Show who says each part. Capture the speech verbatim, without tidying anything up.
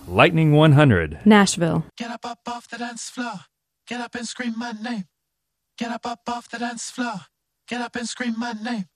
Speaker 1: Lightning one hundred.
Speaker 2: Nashville.
Speaker 3: Get up, up off the dance floor. Get up and scream my name. Get up, up off the dance floor. Get up and scream my name.